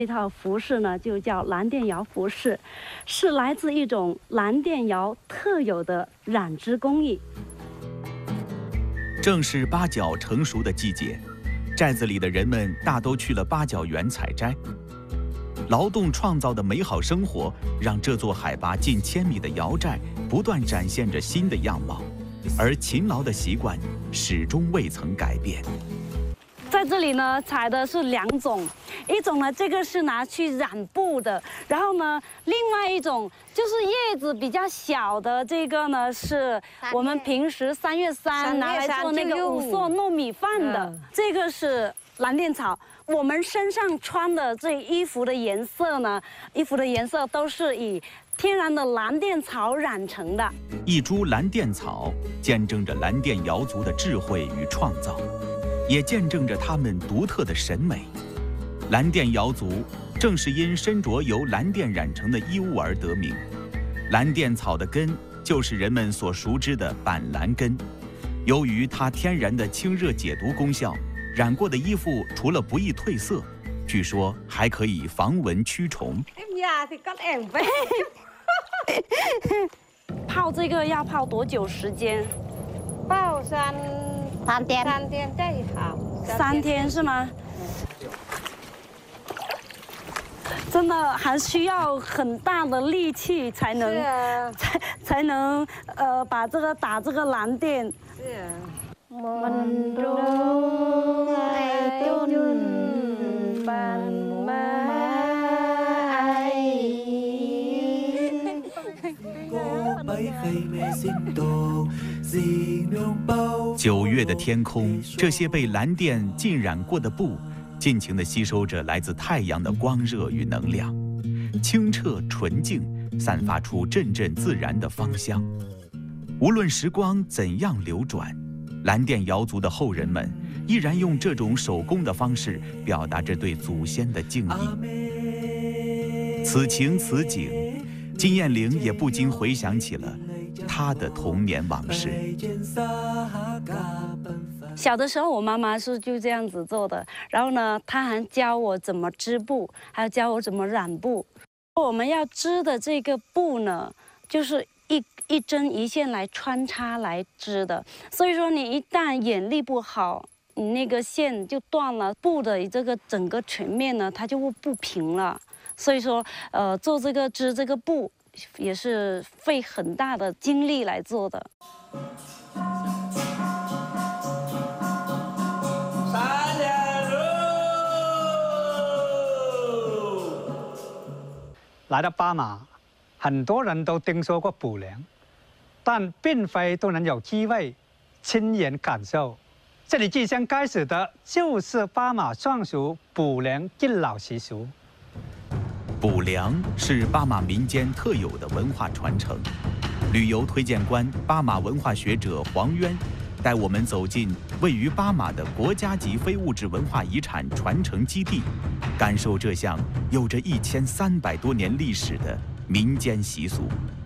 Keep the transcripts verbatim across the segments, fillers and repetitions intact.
这套服饰呢，就叫蓝靛窑服饰，是来自一种蓝靛窑特有的染织工艺。 正是八角成熟的季节，寨子里的人们大都去了八角园采摘。劳动创造的美好生活，让这座海拔近千米的窑寨不断展现着新的样貌，而勤劳的习惯始终未曾改变。 在这里呢，采的是两种，一种呢，这个是拿去染布的，然后呢，另外一种就是叶子比较小的，这个呢是我们平时三月三拿来做那个五色糯米饭的，嗯、这个是蓝靛草。我们身上穿的这衣服的颜色呢，衣服的颜色都是以天然的蓝靛草染成的。 一株蓝靛草见证着蓝靛瑶族的智慧与创造。 也见证着他们独特的审美。蓝靛瑶族正是因身着由蓝靛染成的衣物而得名。蓝靛草的根就是人们所熟知的板蓝根。由于它天然的清热解毒功效，染过的衣服除了不易褪色，据说还可以防蚊驱虫。 泡这个要泡多久时间？ 泡三。 三天，三天最好。 三天是吗？真的还需要很大的力气才能，啊、才才能呃把这个打这个蓝靛。是啊。 九月的天空，这些被蓝靛浸染过的布，尽情地吸收着来自太阳的光热与能量，清澈纯净，散发出阵阵自然的芳香。无论时光怎样流转，蓝靛瑶族的后人们依然用这种手工的方式，表达着对祖先的敬意。此情此景，金燕玲也不禁回想起了 他的童年往事。 小的时候，我妈妈是就这样子做的。然后呢，她还教我怎么织布，还有教我怎么染布。我们要织的这个布呢，就是一一针一线来穿插来织的。所以说，你一旦眼力不好，你那个线就断了，布的这个整个全面呢，它就会不平了。所以说，呃，做这个织这个布 也是费很大的精力来做的。 来到巴马，很多人都听说过补良，但并非都能有机会亲眼感受。这里即将开始的就是巴马尚属补良敬老习俗。 补良是巴马民间特有的文化传承。旅游推荐官、巴马文化学者黄渊带我们走进位于巴马的国家级非物质文化遗产传承基地，感受这项有着一千三百多年历史的民间习俗。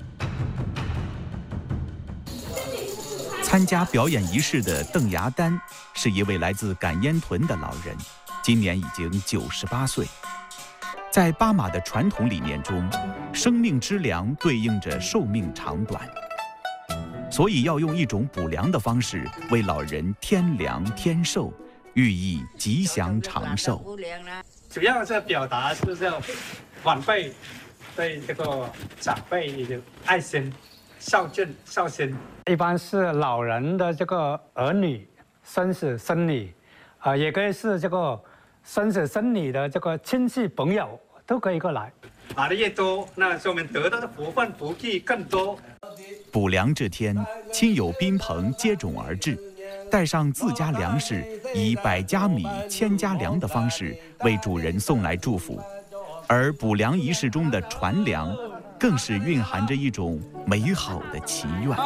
参加表演仪式的邓牙丹是一位来自感烟屯的老人，今年已经九十八岁。 在巴马的传统理念中，生命之粮对应着寿命长短，所以要用一种补粮的方式为老人添粮添寿，寓意吉祥长寿。 主要是表达就是要晚辈对这个长辈的爱心、孝敬、孝心。一般是老人的这个儿女、孙子孙女，啊、呃，也可以是这个孙子孙女的这个亲戚朋友。 都可以过来，拿的越多，那说明得到的福分福气更多。 补粮这天，亲友宾朋接踵而至，带上自家粮食，以百家米、千家粮的方式为主人送来祝福。而补粮仪式中的传粮，更是蕴含着一种美好的祈愿。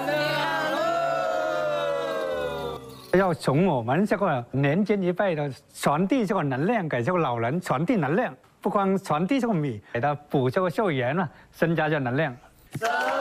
要从我们这个年轻一辈的传递这个能量给这个老人，传递能量。 不光传递这个米，给他补这个寿元啊，增加这能量。